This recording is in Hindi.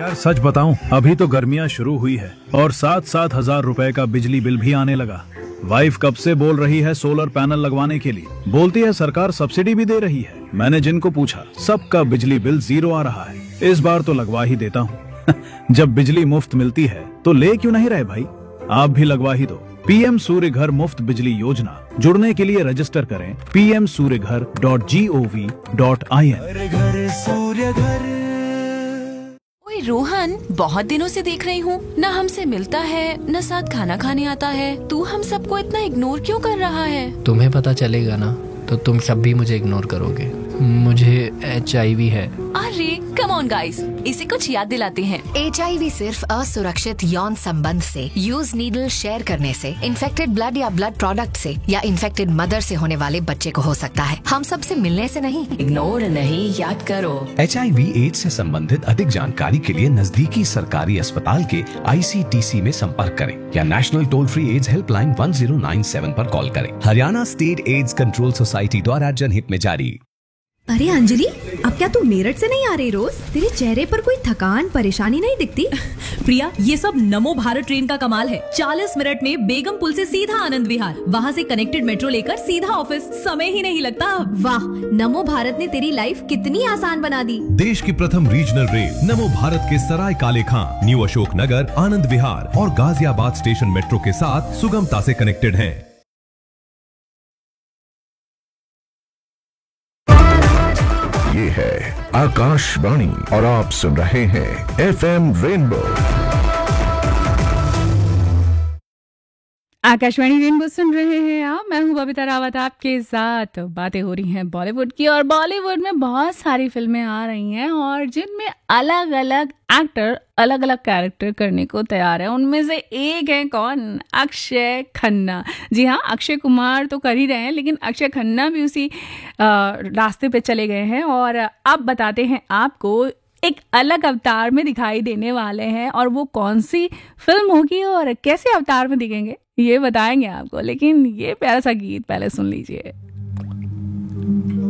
यार सच बताऊं, अभी तो गर्मियां शुरू हुई है और 7,000 रुपए का बिजली बिल भी आने लगा। वाइफ कब से बोल रही है सोलर पैनल लगवाने के लिए। बोलती है सरकार सब्सिडी भी दे रही है। मैंने जिनको पूछा सबका बिजली बिल 0 आ रहा है। इस बार तो लगवा ही देता हूँ। जब बिजली मुफ्त मिलती है तो ले क्यों नहीं रहे भाई। आप भी लगवा ही दो। पीएम सूर्य घर मुफ्त बिजली योजना। जुड़ने के लिए रजिस्टर करें pmsuryaghar.gov.in। ओए रोहन, बहुत दिनों से देख रही हूँ, न हमसे मिलता है न साथ खाना खाने आता है। तू हम सबको इतना इग्नोर क्यों कर रहा है? तुम्हें पता चलेगा ना तो तुम सब भी मुझे इग्नोर करोगे। मुझे HIV है। अरे कम ऑन गाइस, इसे कुछ याद दिलाते हैं। HIV सिर्फ असुरक्षित यौन संबंध से, यूज नीडल शेयर करने से, इन्फेक्टेड ब्लड या ब्लड प्रोडक्ट से या इन्फेक्टेड मदर से होने वाले बच्चे को हो सकता है। हम सब से मिलने से नहीं। इग्नोर नहीं, याद करो। HIV एड्स से संबंधित अधिक जानकारी के लिए नजदीकी सरकारी अस्पताल के ICTC में संपर्क करें या national toll free ads helpline 1097 पर कॉल करें। Haryana state AIDS control society द्वारा जनहित में जारी। अरे अंजलि, अब क्या तू मेरठ से नहीं आ रही रोज? तेरे चेहरे पर कोई थकान परेशानी नहीं दिखती। प्रिया, ये सब नमो भारत ट्रेन का कमाल है। 40 मिनट में बेगम पुल से सीधा आनंद विहार, वहाँ से कनेक्टेड मेट्रो लेकर सीधा ऑफिस, समय ही नहीं लगता। वाह, नमो भारत ने तेरी लाइफ कितनी आसान बना दी। देश की प्रथम रीजनल रेल नमो भारत के सराय काले खां, न्यू अशोक नगर, आनंद विहार और गाजियाबाद स्टेशन मेट्रो के साथ सुगमता से कनेक्टेड है। ये है आकाशवाणी और आप सुन रहे हैं FM रेनबो। आकाशवाणी रेनबो सुन रहे हैं आप। मैं हूँ बबीता रावत आपके साथ। बातें हो रही हैं बॉलीवुड की, और बॉलीवुड में बहुत सारी फिल्में आ रही हैं और जिनमें अलग अलग एक्टर अलग अलग कैरेक्टर करने को तैयार है। उनमें से एक है कौन? अक्षय खन्ना। जी हाँ, अक्षय कुमार तो कर ही रहे हैं, लेकिन अक्षय खन्ना भी उसी रास्ते पे चले गए हैं और अब बताते हैं आपको एक अलग अवतार में दिखाई देने वाले हैं। और वो कौन सी फिल्म होगी और कैसे अवतार में दिखेंगे ये बताएंगे आपको, लेकिन ये प्यारा सा गीत पहले सुन लीजिए।